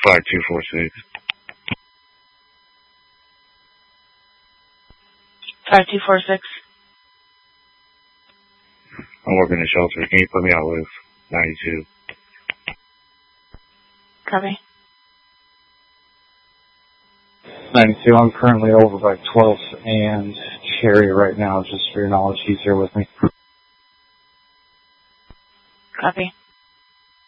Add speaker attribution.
Speaker 1: 5246.
Speaker 2: 5246.
Speaker 1: I'm working the shelter. Can you put me out with 92?
Speaker 2: Copy.
Speaker 3: 92, I'm currently over by 12th and Cherry right now, just for your knowledge. He's here with me.
Speaker 2: Copy.